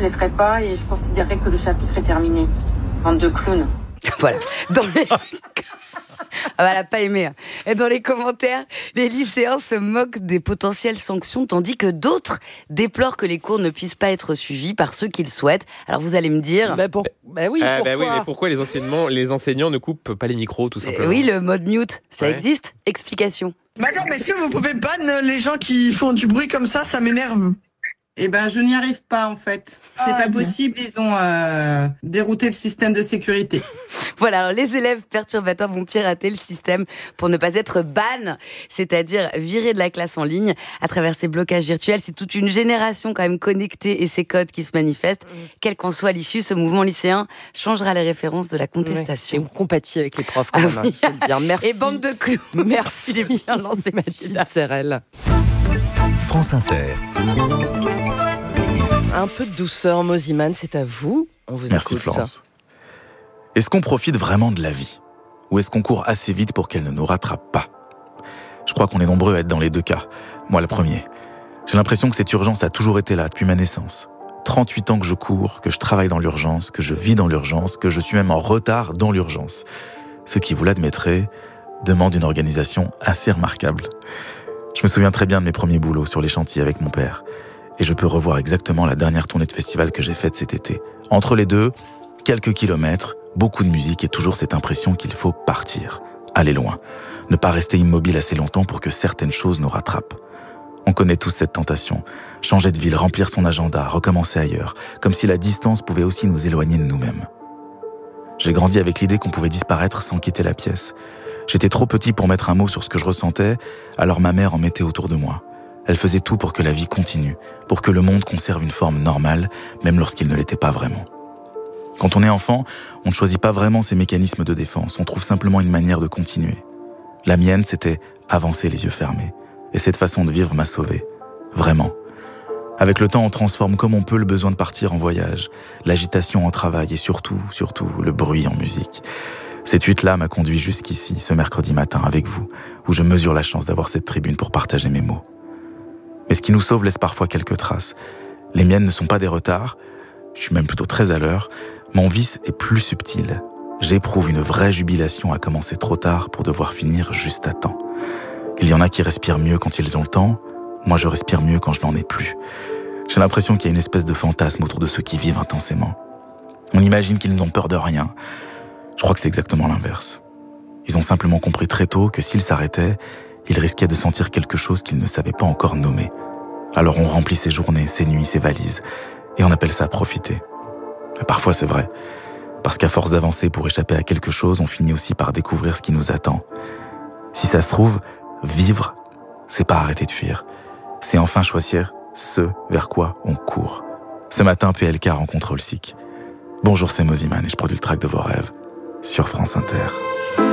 je les ferai pas et je considérerais que le chapitre est terminé. Bande de clowns. Voilà. Dans les... Ah bah, elle n'a pas aimé. Et dans les commentaires, les lycéens se moquent des potentielles sanctions, tandis que d'autres déplorent que les cours ne puissent pas être suivis par ceux qui le souhaitent. Alors vous allez me dire... Pourquoi oui, mais pourquoi les enseignants ne coupent pas les micros, tout simplement? Oui, le mode mute, ça existe. Explication. D'accord, mais est-ce que vous pouvez ban les gens qui font du bruit comme ça m'énerve. Eh ben, je n'y arrive pas, en fait. C'est pas possible, ils ont dérouté le système de sécurité. Voilà, alors les élèves perturbateurs vont pirater le système pour ne pas être ban, c'est-à-dire virés de la classe en ligne à travers ces blocages virtuels. C'est toute une génération quand même connectée et ces codes qui se manifestent. Quelle qu'en soit l'issue, ce mouvement lycéen changera les références de la contestation. Et on compatit avec les profs, quand même, il faut le dire. Merci. Et bande de clowns. Merci. Il est bien lancé, Mathilde Serrel. France Inter. Un peu de douceur, Mosiman, c'est à vous. On vous Merci écoute. Florence. Est-ce qu'on profite vraiment de la vie? Ou est-ce qu'on court assez vite pour qu'elle ne nous rattrape pas? Je crois qu'on est nombreux à être dans les deux cas. Moi, le premier. J'ai l'impression que cette urgence a toujours été là depuis ma naissance. 38 ans que je cours, que je travaille dans l'urgence, que je vis dans l'urgence, que je suis même en retard dans l'urgence. Ce qui, vous l'admettrez, demande une organisation assez remarquable. Je me souviens très bien de mes premiers boulots sur les chantiers avec mon père. Et je peux revoir exactement la dernière tournée de festival que j'ai faite cet été. Entre les deux, quelques kilomètres, beaucoup de musique et toujours cette impression qu'il faut partir, aller loin, ne pas rester immobile assez longtemps pour que certaines choses nous rattrapent. On connaît tous cette tentation, changer de ville, remplir son agenda, recommencer ailleurs, comme si la distance pouvait aussi nous éloigner de nous-mêmes. J'ai grandi avec l'idée qu'on pouvait disparaître sans quitter la pièce. J'étais trop petit pour mettre un mot sur ce que je ressentais, alors ma mère en mettait autour de moi. Elle faisait tout pour que la vie continue, pour que le monde conserve une forme normale, même lorsqu'il ne l'était pas vraiment. Quand on est enfant, on ne choisit pas vraiment ses mécanismes de défense, on trouve simplement une manière de continuer. La mienne, c'était avancer les yeux fermés. Et cette façon de vivre m'a sauvé. Vraiment. Avec le temps, on transforme comme on peut le besoin de partir en voyage, l'agitation en travail et surtout, le bruit en musique. Cette fuite-là m'a conduit jusqu'ici, ce mercredi matin, avec vous, où je mesure la chance d'avoir cette tribune pour partager mes mots. Mais ce qui nous sauve laisse parfois quelques traces. Les miennes ne sont pas des retards, je suis même plutôt très à l'heure. Mon vice est plus subtil. J'éprouve une vraie jubilation à commencer trop tard pour devoir finir juste à temps. Il y en a qui respirent mieux quand ils ont le temps, moi je respire mieux quand je n'en ai plus. J'ai l'impression qu'il y a une espèce de fantasme autour de ceux qui vivent intensément. On imagine qu'ils n'ont peur de rien. Je crois que c'est exactement l'inverse. Ils ont simplement compris très tôt que s'ils s'arrêtaient, ils risquaient de sentir quelque chose qu'ils ne savaient pas encore nommer. Alors on remplit ses journées, ses nuits, ses valises, et on appelle ça profiter. Et parfois c'est vrai, parce qu'à force d'avancer pour échapper à quelque chose, on finit aussi par découvrir ce qui nous attend. Si ça se trouve, vivre, c'est pas arrêter de fuir. C'est enfin choisir ce vers quoi on court. Ce matin, PLK rencontre Olsic. Bonjour, c'est Mosiman et je produis le track de vos rêves sur France Inter.